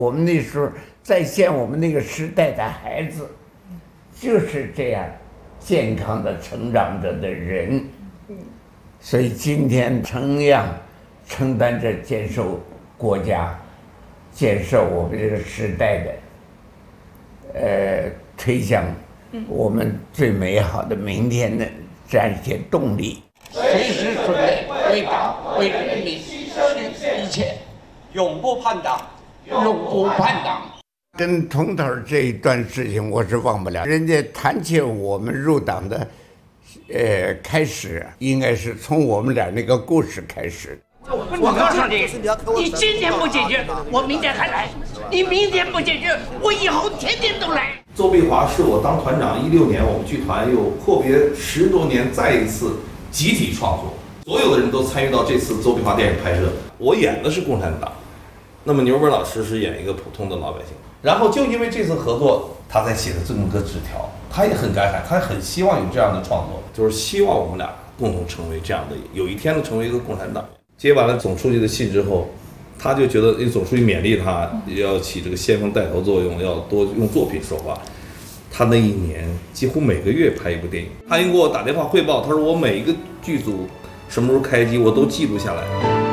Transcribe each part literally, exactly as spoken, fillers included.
我们那时候再现我们那个时代的孩子，就是这样健康的成长着的人。所以今天同样承担着建设国家、建设我们这个时代的，呃，推向我们最美好的明天的这样一些动力。随时准备为党、为人民牺牲一切， 永不叛党。 永不叛党。跟童头这一段事情我是忘不了。人家谈起我们入党的，呃，开始应该是从我们俩那个故事开始。 我告诉你，你今天不解决，我明天还来；你明天不解决，我以后天天都来。 邹碧华是我当团长一六年，我们剧团又阔别十多年，再一次集体创作，所有的人都参与到这次邹碧华电影拍摄。我演的是共产党。那么牛本老师是演一个普通的老百姓，然后就因为这次合作，他才写的这么个纸条，他也很感慨，他很希望有这样的创作，就是希望我们俩共同成为这样的，有一天呢成为一个共产党员。接完了总书记的信之后，他就觉得，因为总书记勉励他要起这个先锋带头作用，要多用作品说话。他那一年几乎每个月拍一部电影，他已经给我打电话汇报，他说我每一个剧组什么时候开机我都记录下来。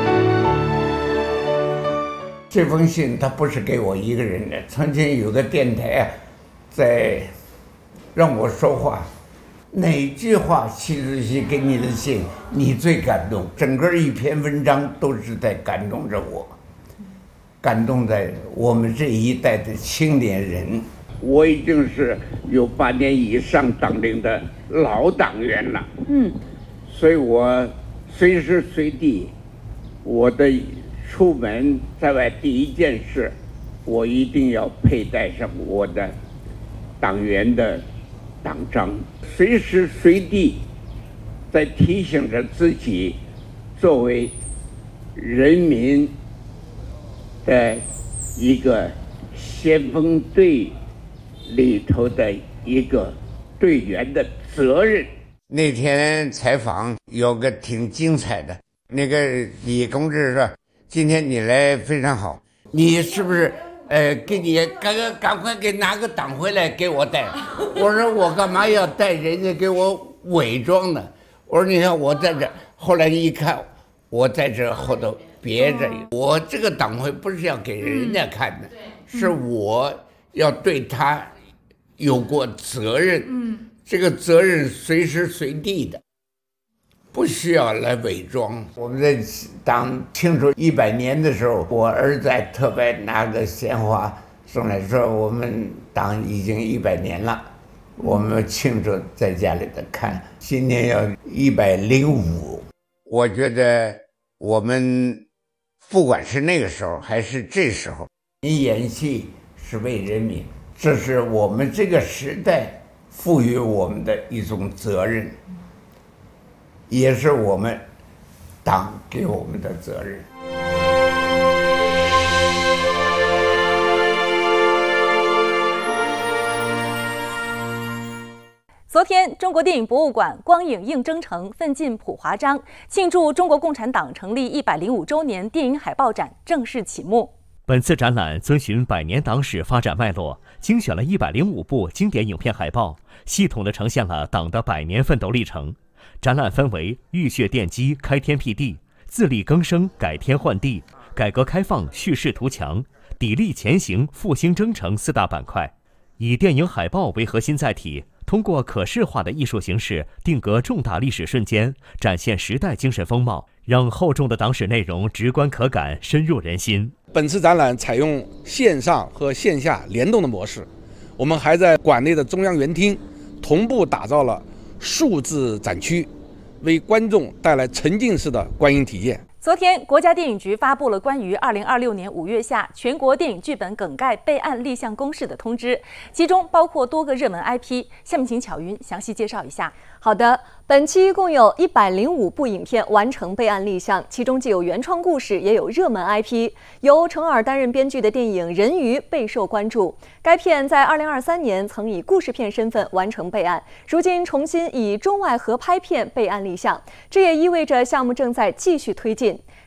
这封信他不是给我一个人的，曾经有个电台啊，在让我说话，哪句话习主席给你的信你最感动？整个一篇文章都是在感动着我，感动在我们这一代的青年人。我已经是有八年以上党龄的老党员了，嗯，所以我随时随地，我的出门在外第一件事，我一定要佩戴上我的党员的党章，随时随地在提醒着自己，作为人民的一个先锋队里头的一个队员的责任。那天采访有个挺精彩的，那个李同志说，今天你来非常好，你是不是呃给你赶赶快给拿个党回来给我带？我说我干嘛要带人家给我伪装呢？我说你看我在这，后来一看我在这后头别着，我这个党徽不是要给人家看的，是我要对他有过责任，这个责任随时随地的。不需要来伪装。我们在党庆祝一百年的时候，我儿子还特别拿个鲜花送来说，我们党已经一百年了，我们庆祝在家里的看，今年要一百零五。我觉得我们不管是那个时候还是这时候，你演戏是为人民，这是我们这个时代赋予我们的一种责任。也是我们党给我们的责任。 昨天，中国电影博物馆光影映征城奋进普华章庆祝中国共产党成立一百零五周年电影海报展正式启幕。 本次展览遵循百年党史发展脉络，精选了一百零五部经典影片海报，系统地呈现了党的百年奋斗历程。展览分为浴血奠基、开天辟地、自力更生、改天换地、改革开放、蓄势图强、砥砺前行、复兴征程四大板块，以电影海报为核心载体，通过可视化的艺术形式定格重大历史瞬间，展现时代精神风貌，让厚重的党史内容直观可感、深入人心。 本次展览采用线上和线下联动的模式，我们还在馆内的中央园厅同步打造了数字展区，为观众带来沉浸式的观影体验。 昨天，国家电影局发布了关于二零二六年五月下全国电影剧本梗概备案立项公示的通知，其中包括多个热门 I P。下面请巧云详细介绍一下。 好的，本期共有一百零五部影片完成备案立项，其中既有原创故事，也有热门 I P。由程耳担任编剧的电影《人鱼》备受关注。该片在二零二三年曾以故事片身份完成备案，如今重新以中外合拍片备案立项，这也意味着项目正在继续推进。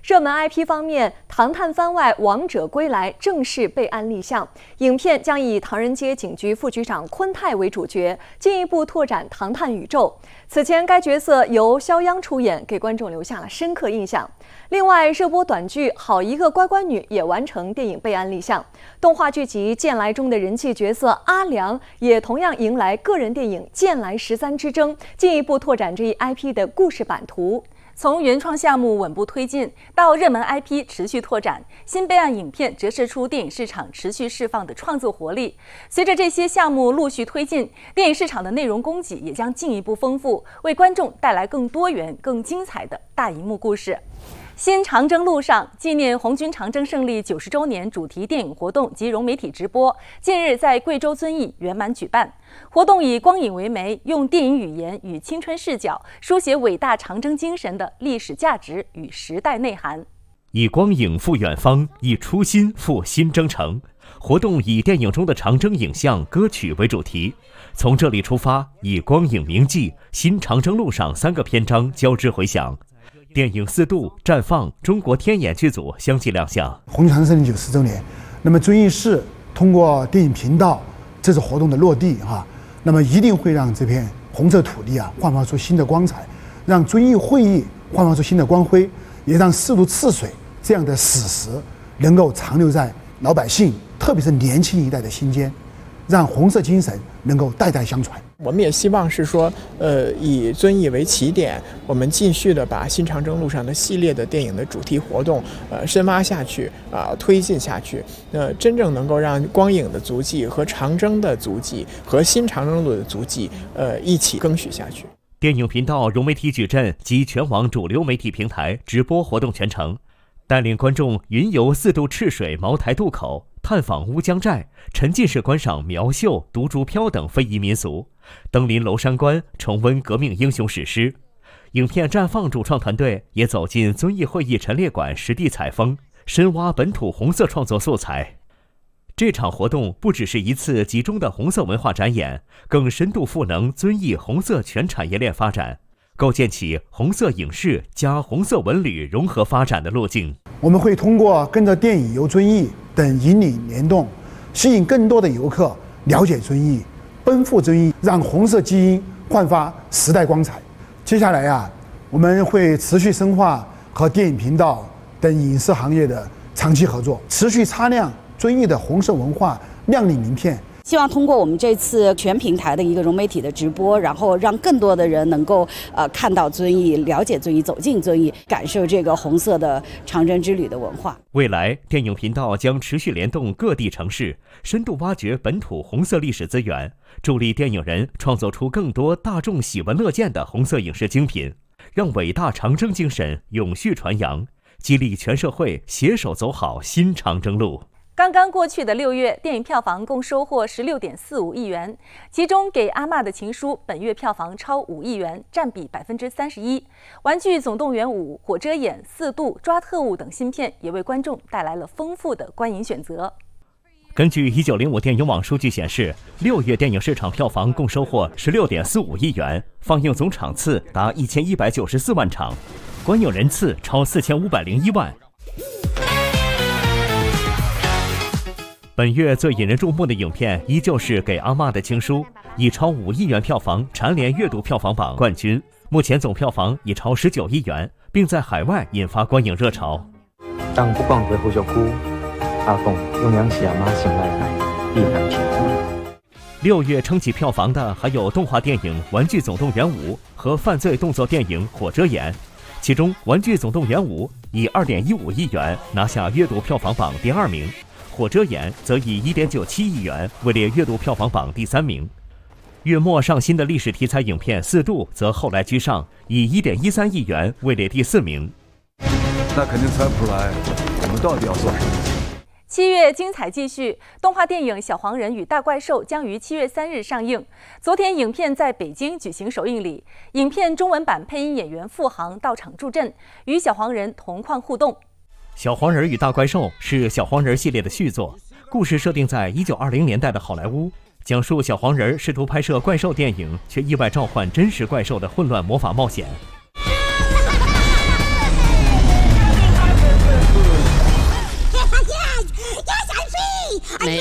热门 I P 方面，《唐探番外：王者归来》正式备案立项，影片将以唐人街警局副局长昆泰为主角，进一步拓展唐探宇宙。此前，该角色由肖央出演，给观众留下了深刻印象。另外，热播短剧《好一个乖乖女》也完成电影备案立项，动画剧集《剑来》中的人气角色阿良也同样迎来个人电影《剑来十三之争》，进一步拓展这一 I P 的故事版图。从原创项目稳步推进到热门 I P 持续拓展，新备案影片折射出电影市场持续释放的创作活力。随着这些项目陆续推进，电影市场的内容供给也将进一步丰富，为观众带来更多元、更精彩的大荧幕故事。新长征路上纪念红军长征胜利九十周年主题电影活动及融媒体直播，近日在贵州遵义圆满举办。活动以光影为媒，用电影语言与青春视角，书写伟大长征精神的历史价值与时代内涵。 以光影赴远方，以初心赴新征程。活动以电影中的长征影像、歌曲为主题，从这里出发，以光影铭记、新长征路上三个篇章交织回响。电影《四渡》绽放，中国天眼剧组相继亮相。 红军长征胜利九十周年，那么遵义市通过电影频道这次活动的落地哈，那么一定会让这片红色土地啊焕发出新的光彩，让遵义会议焕发出新的光辉，也让四渡赤水这样的史实能够长留在老百姓，特别是年轻一代的心间，让红色精神能够代代相传。 我们也希望是说，呃，以遵义为起点，我们继续的把新长征路上的系列的电影的主题活动，呃，深挖下去，啊、呃，推进下去，呃，真正能够让光影的足迹和长征的足迹和新长征路的足迹，呃，一起更续下去。 电影频道融媒体矩阵及全网主流媒体平台直播活动全程，带领观众云游四渡赤水茅台渡口，探访乌江寨，沉浸式观赏苗绣、独竹飘等非遗民俗，登临娄山关，重温革命英雄史诗。影片绽放主创团队也走进遵义会议陈列馆实地采风，深挖本土红色创作素材。这场活动不只是一次集中的红色文化展演，更深度赋能遵义红色全产业链发展，构建起红色影视加红色文旅融合发展的路径。 我们会通过跟着电影游遵义等引领联动，吸引更多的游客了解遵义，奔赴遵义，让红色基因焕发时代光彩。接下来啊，我们会持续深化和电影频道等影视行业的长期合作，持续擦亮遵义的红色文化亮丽名片。 希望通过我们这次全平台的一个融媒体的直播，然后让更多的人能够呃看到遵义，了解遵义，走进遵义，感受这个红色的长征之旅的文化。 未来，电影频道将持续联动各地城市，深度挖掘本土红色历史资源，助力电影人创作出更多大众喜闻乐见的红色影视精品，让伟大长征精神永续传扬，激励全社会携手走好新长征路。 刚刚过去的六月，电影票房共收获十六点四五亿元，其中《给阿嬷的情书》本月票房超五亿元，占比百分之三十一。《玩具总动员五》、《火遮眼》、《四渡》、《抓特务》等新片也为观众带来了丰富的观影选择。 根据一九零五电影网数据显示，六月电影市场票房共收获十六点四五亿元，放映总场次达一千一百九十四万场，观影人次超四千五百零一万。本月最引人注目的影片依旧是《给阿嬷的情书》，以超五亿元票房蝉联阅读票房榜冠军，目前总票房已超十九亿元，并在海外引发观影热潮。 当不讲回好久哭，阿公用两是阿妈醒来来，必然平安。 六月撑起票房的还有动画电影《玩具总动员五》和犯罪动作电影《火遮眼》，其中《玩具总动员五》以二点一五亿元拿下阅读票房榜第二名。火遮眼则以 一点九七亿元位列阅读票房榜第三名。月末上新的历史题材影片《四渡》则后来居上，以 一点一三亿元位列第四名。 那肯定猜不出来我们到底要做什么。 七月精彩继续，动画电影《小黄人与大怪兽》将于七月三日上映。昨天，影片在北京举行首映礼，影片中文版配音演员付航到场助阵，与小黄人同框互动。 小黄人与大怪兽是小黄人系列的续作，故事设定在一九二零年代的好莱坞，讲述小黄人试图拍摄怪兽电影，却意外召唤真实怪兽的混乱魔法冒险。